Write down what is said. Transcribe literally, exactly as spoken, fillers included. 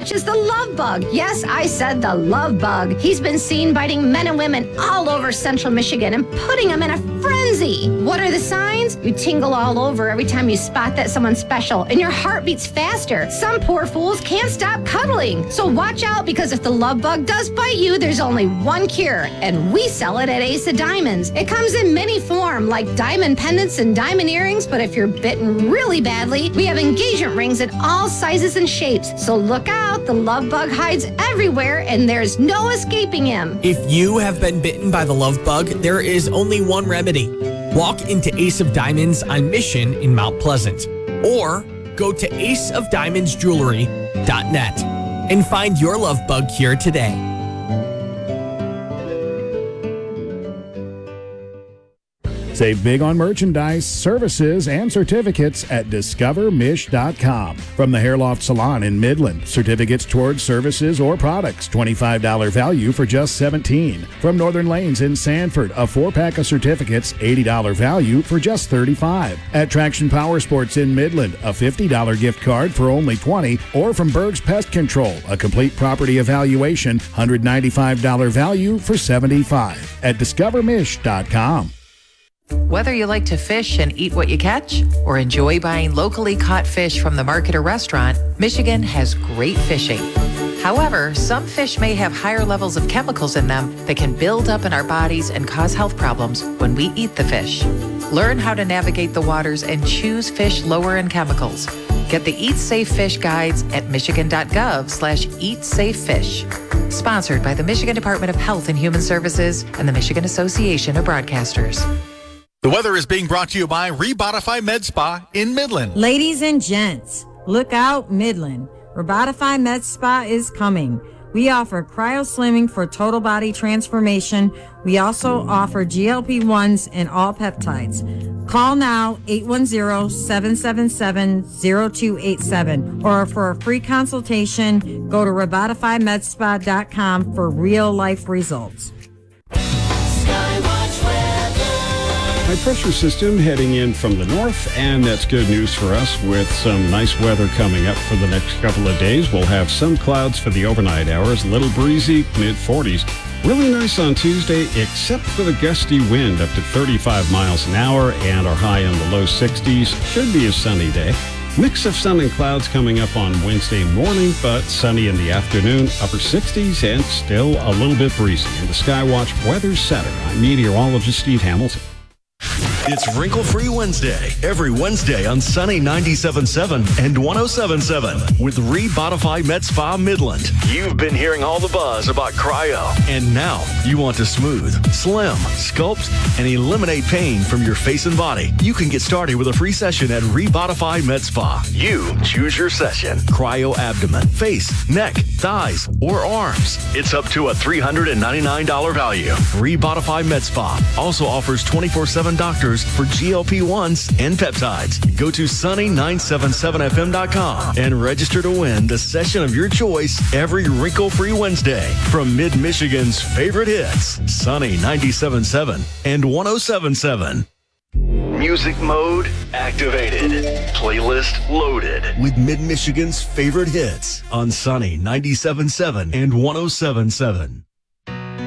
catch is the love bug. Yes, I said the love bug. He's been seen biting men and women all over central Michigan and putting them in a frenzy. What are the signs? You tingle all over every time you spot that someone's special, and your heart beats faster. Some poor fools can't stop cuddling. So watch out, because if the love bug does bite you, there's only one cure, and we sell it at Ace of Diamonds. It comes in many forms, like diamond pendants and diamond earrings, but if you're bitten really badly, we have engagement rings in all sizes and shapes. So look out, the love bug hides everywhere, and there's no escaping him. If you have been bitten by the love bug, there is only one remedy. Walk into Ace of Diamonds on Mission in Mount Pleasant, or go to ace of diamonds jewelry dot net and find your love bug cure today. Save big on merchandise, services, and certificates at discover mish dot com. From the Hair Loft Salon in Midland, certificates towards services or products, twenty-five dollars value for just seventeen dollars. From Northern Lanes in Sanford, a four-pack of certificates, eighty dollars value for just thirty-five dollars. At Traction Power Sports in Midland, a fifty dollars gift card for only twenty dollars. Or from Berg's Pest Control, a complete property evaluation, one hundred ninety-five dollars value for seventy-five dollars. At discover mish dot com. Whether you like to fish and eat what you catch, or enjoy buying locally caught fish from the market or restaurant, Michigan has great fishing. However, some fish may have higher levels of chemicals in them that can build up in our bodies and cause health problems when we eat the fish. Learn how to navigate the waters and choose fish lower in chemicals. Get the Eat Safe Fish guides at michigan.gov slash eat safe fish. Sponsored by the Michigan Department of Health and Human Services and the Michigan Association of Broadcasters. The weather is being brought to you by Rebotify Med Spa in Midland. Ladies and gents, look out, Midland. Rebotify Med Spa is coming. We offer cryo-slimming for total body transformation. We also offer G L P ones and all peptides. Call now, eight one zero, seven seven seven, zero two eight seven. Or for a free consultation, go to robotify med spa dot com for real-life results. High pressure system heading in from the north, and that's good news for us with some nice weather coming up for the next couple of days. We'll have some clouds for the overnight hours, a little breezy, mid forties. Really nice on Tuesday, except for the gusty wind up to thirty-five miles an hour, and our high in the low sixties. Should be a sunny day. Mix of sun and clouds coming up on Wednesday morning, but sunny in the afternoon, upper sixties, and still a little bit breezy. In the Skywatch Weather Center, I'm meteorologist Steve Hamilton. It's Wrinkle-Free Wednesday, every Wednesday on Sunny ninety-seven point seven and one oh seven point seven with Rebotify Med Spa Midland. You've been hearing all the buzz about cryo, and now you want to smooth, slim, sculpt, and eliminate pain from your face and body. You can get started with a free session at Rebotify Med Spa. You choose your session. Cryo abdomen, face, neck, thighs, or arms. It's up to a three hundred ninety-nine dollars value. Rebotify Med Spa also offers twenty-four seven doctors for G L P ones and peptides. Go to sunny nine seven seven f m dot com and register to win the session of your choice every Wrinkle-Free Wednesday from Mid-Michigan's favorite hits, Sunny ninety-seven point seven and one oh seven point seven. Music mode activated. Playlist loaded with Mid-Michigan's favorite hits on Sunny ninety-seven point seven and one oh seven point seven.